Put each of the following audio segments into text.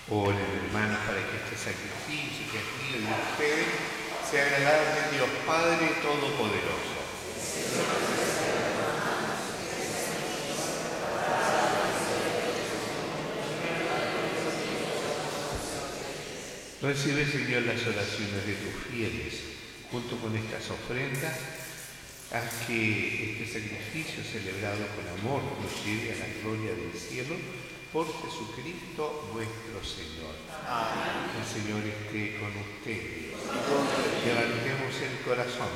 Oren, hermanos, para que este sacrificio que es mío y de ustedes sea agradable a Dios Padre Todopoderoso. Recibe, Señor, las oraciones de tus fieles. Junto con estas ofrendas, haz que este sacrificio celebrado con amor nos lleve a la gloria del cielo por Jesucristo nuestro Señor. Amén. El Señor esté con ustedes. Levantemos el corazón.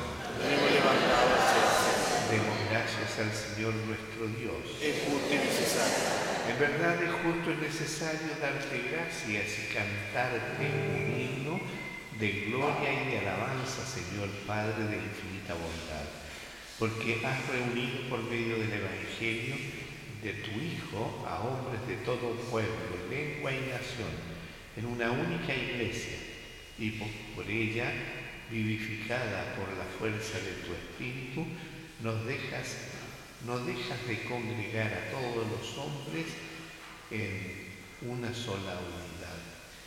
Demos gracias al Señor nuestro Dios. Es justo y necesario. En verdad es justo y necesario darte gracias y cantarte un himno de gloria y de alabanza, Señor Padre de infinita bondad, porque has reunido por medio del Evangelio de tu Hijo a hombres de todo pueblo, lengua y nación, en una única iglesia, y por ella, vivificada por la fuerza de tu Espíritu, nos dejas de congregar a todos los hombres en una sola unidad.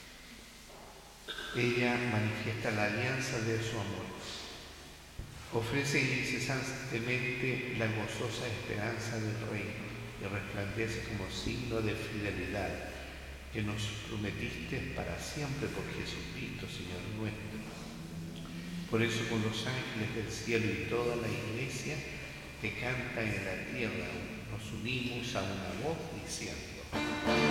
Ella manifiesta la alianza de su amor. Ofrece incesantemente la gozosa esperanza del reino y resplandece como signo de fidelidad que nos prometiste para siempre por Jesucristo, Señor nuestro. Por eso con los ángeles del cielo y toda la iglesia que canta en la tierra, nos unimos a una voz diciendo: